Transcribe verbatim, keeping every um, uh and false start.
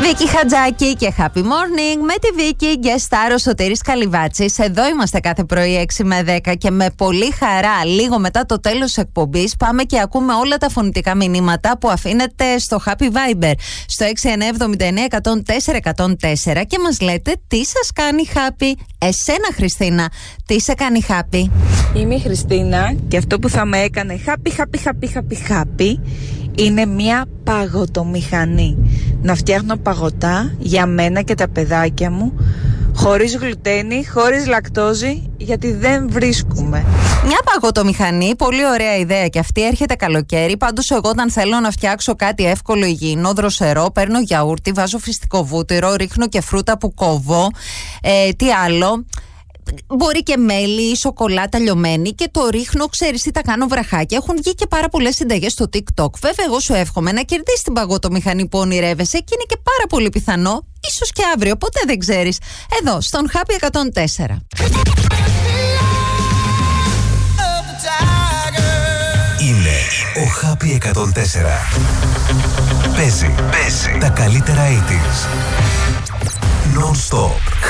Βίκη Χατζάκη και Happy Morning με τη Βίκη, guest star ο Σωτήρης Καλυβάτσης. Εδώ είμαστε κάθε πρωί έξι με δέκα και με πολύ χαρά λίγο μετά το τέλος εκπομπής πάμε και ακούμε όλα τα φωνητικά μηνύματα που αφήνετε στο Happy Viber στο έξι εννιά εβδομήντα εννιά εκατόν τέσσερα εκατόν τέσσερα και μας λέτε τι σας κάνει happy. Εσένα Χριστίνα, τι σε κάνει happy? Είμαι η Χριστίνα και αυτό που θα με έκανε happy, happy, happy, happy, happy είναι μια παγωτομηχανή. Να φτιάχνω παγωτά για μένα και τα παιδάκια μου, χωρίς γλουτένι, χωρίς λακτόζη, γιατί δεν βρίσκουμε. Μια παγωτομηχανή, πολύ ωραία ιδέα και αυτή, έρχεται καλοκαίρι. Πάντως εγώ όταν θέλω να φτιάξω κάτι εύκολο, υγιεινό, δροσερό, παίρνω γιαούρτι, βάζω φυστικό βούτυρο, ρίχνω και φρούτα που κόβω. Ε, τι άλλο... Μπορεί και μέλι ή σοκολάτα λιωμένη και το ρίχνω, ξέρεις τι, τα κάνω βραχάκια. Έχουν βγει και πάρα πολλές συνταγές στο TikTok. Βέβαια, εγώ σου εύχομαι να κερδίσεις την παγωτομηχανή που ονειρεύεσαι και είναι και πάρα πολύ πιθανό, ίσως και αύριο, ποτέ δεν ξέρεις. Εδώ, στον Happy εκατόν τέσσερα. Είναι ο Happy εκατόν τέσσερα. Παίζει, παίζει τα καλύτερα ογδόντα. Non-stop.